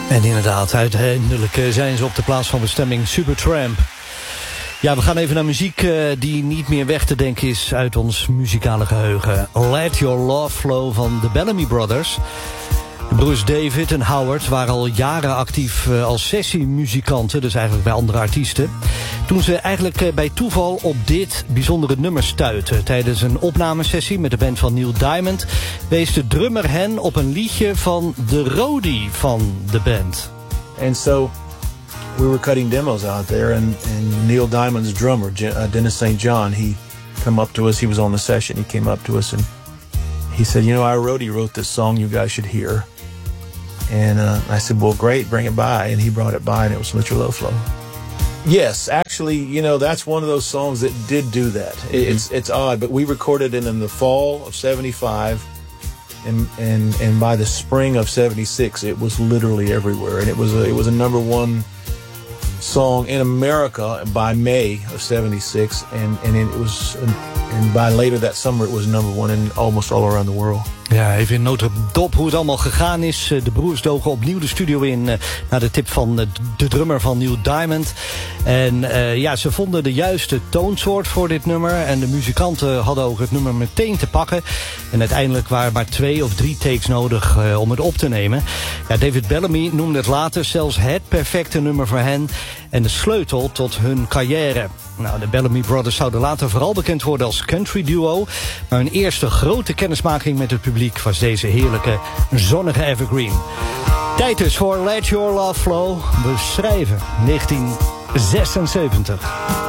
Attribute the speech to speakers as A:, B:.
A: En inderdaad, uiteindelijk zijn ze op de plaats van bestemming Supertramp. Ja, we gaan even naar muziek die niet meer weg te denken is uit ons muzikale geheugen. Let Your Love Flow van de Bellamy Brothers. De broers David en Howard waren al jaren actief als sessiemuzikanten, dus eigenlijk bij andere artiesten. Toen ze eigenlijk bij toeval op dit bijzondere nummer stuitten. Tijdens een opnamesessie met de band van Neil Diamond wees de drummer hen op een liedje van de roadie van de band.
B: And so we were cutting demos out there, and Neil Diamond's drummer, Dennis St. John, he came up to us. He was on the session. He came up to us and he said, "You know, our roadie wrote this song you guys should hear." And I said, "Well, great, bring it by." And he brought it by, and it was Let Your Love Flow. Yes, actually, you know, that's one of those songs that did do that. It's odd, but we recorded it in the fall of '75. And by the spring of '76, it was literally everywhere, and it was a number one song in America by May of '76, and by later that summer it was number one in almost all around the world.
A: Ja, even in notendop hoe het allemaal gegaan is. De broers dogen opnieuw de studio in naar de tip van de drummer van Neil Diamond. En ja, ze vonden de juiste toonsoort voor dit nummer. En de muzikanten hadden ook het nummer meteen te pakken. En uiteindelijk waren maar 2 of 3 takes nodig om het op te nemen. Ja, David Bellamy noemde het later zelfs het perfecte nummer voor hen. En de sleutel tot hun carrière. Nou, de Bellamy Brothers zouden later vooral bekend worden als country duo. Maar hun eerste grote kennismaking met het publiek was deze heerlijke zonnige evergreen. Tijd dus voor Let Your Love Flow. We schrijven 1976.